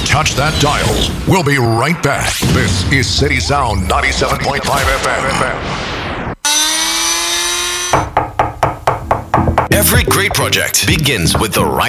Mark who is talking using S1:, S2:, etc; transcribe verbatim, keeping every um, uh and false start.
S1: touch that dial. We'll be right back. This is City Sound ninety-seven point five F M.
S2: Every great project begins with the right